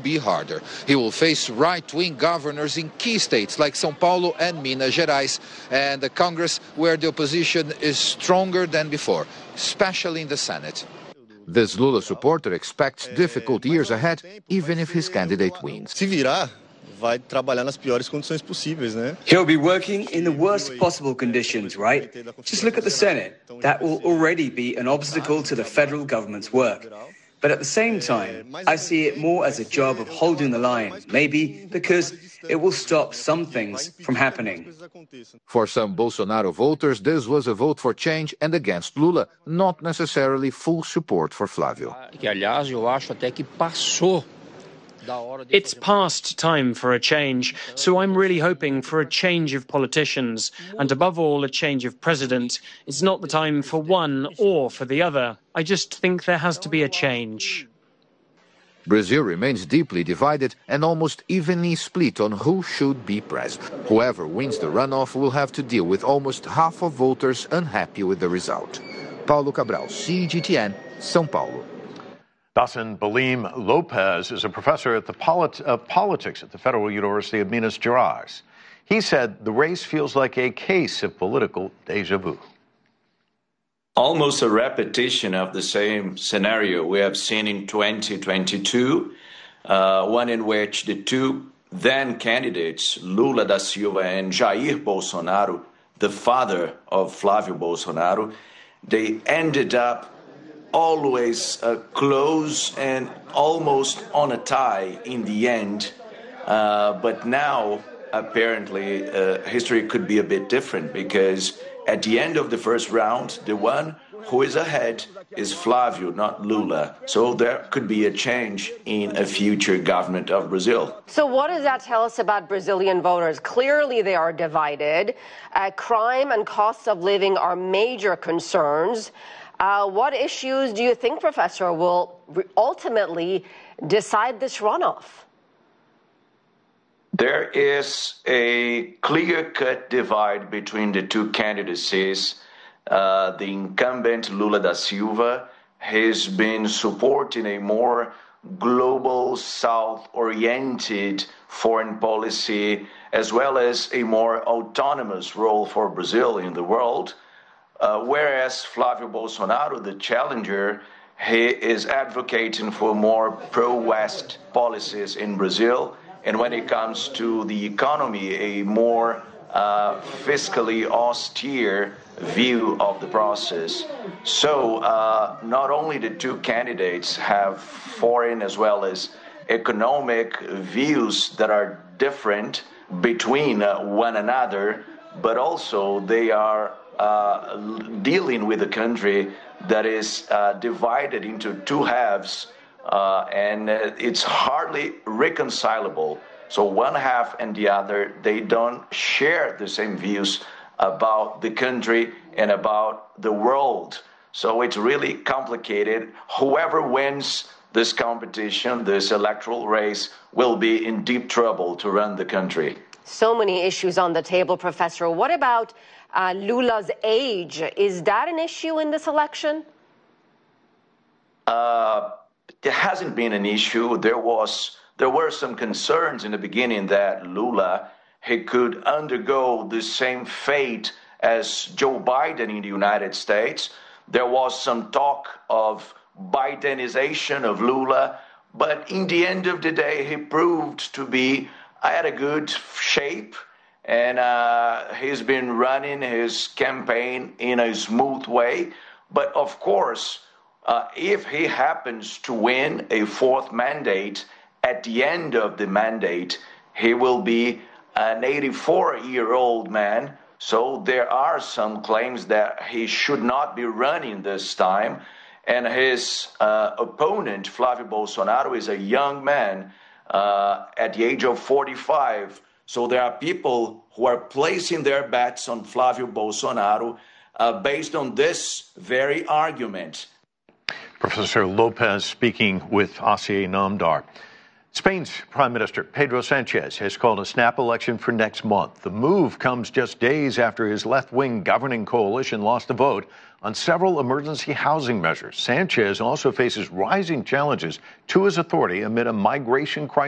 be harder. He will face right-wing governors in key states like São Paulo and Minas Gerais, and the Congress where the opposition is stronger than before, especially in the Senate. This Lula supporter expects difficult years ahead, even if his candidate wins. Vai trabalhar nas piores condições possíveis, né? He'll be working in the worst possible conditions, right? Just look at the Senate. That will already be an obstacle to the federal government's work. But at the same time, I see it more as a job of holding the line, maybe because it will stop some things from happening. For some Bolsonaro voters, this was a vote for change and against Lula, not necessarily full support for Flávio. Que, aliás, eu acho até que passou. It's past time for a change, so I'm really hoping for a change of politicians, and above all, a change of president. It's not the time for one or for the other. I just think there has to be a change. Brazil remains deeply divided and almost evenly split on who should be president. Whoever wins the runoff will have to deal with almost half of voters unhappy with the result. Paulo Cabral, CGTN, São Paulo. Dasan Balim Lopez is a professor at the politics at the Federal University of Minas Gerais. He said the race feels like a case of political deja vu. Almost a repetition of the same scenario we have seen in 2022, one in which the two then candidates, Lula da Silva and Jair Bolsonaro, the father of Flávio Bolsonaro, they ended up always close and almost on a tie in the end. But now, apparently, history could be a bit different, because at the end of the first round, the one who is ahead is Flávio, not Lula. So there could be a change in a future government of Brazil. So what does that tell us about Brazilian voters? Clearly they are divided. Crime and costs of living are major concerns. What issues do you think, Professor, will ultimately decide this runoff? There is a clear-cut divide between the two candidacies. The incumbent Lula da Silva has been supporting a more global, South-oriented foreign policy, as well as a more autonomous role for Brazil in the world. Whereas Flávio Bolsonaro, the challenger, he is advocating for more pro-West policies in Brazil, and when it comes to the economy, a more fiscally austere view of the process. So not only the two candidates have foreign as well as economic views that are different between one another, but also they are dealing with a country that is divided into two halves, and it's hardly reconcilable. So one half and the other, they don't share the same views about the country and about the world. So it's really complicated. Whoever wins this competition, this electoral race, will be in deep trouble to run the country. So many issues on the table, Professor. What about Lula's age? Is that an issue in this election? It hasn't been an issue. There were some concerns in the beginning that Lula, he could undergo the same fate as Joe Biden in the United States. There was some talk of Bidenization of Lula, but in the end of the day, he proved to be at a good shape, and he's been running his campaign in a smooth way. But of course, if he happens to win a fourth mandate, at the end of the mandate, he will be an 84-year-old man. So there are some claims that he should not be running this time. And his opponent, Flávio Bolsonaro, is a young man at the age of 45. So there are people who are placing their bets on Flávio Bolsonaro based on this very argument. Professor Lopez speaking with Asier Namdar. Spain's Prime Minister Pedro Sanchez has called a snap election for next month. The move comes just days after his left-wing governing coalition lost the vote on several emergency housing measures. Sanchez also faces rising challenges to his authority amid a migration crisis.